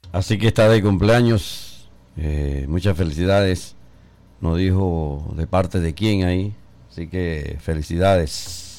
Así que está de cumpleaños. Muchas felicidades. No dijo de parte de quién ahí. Así que felicidades.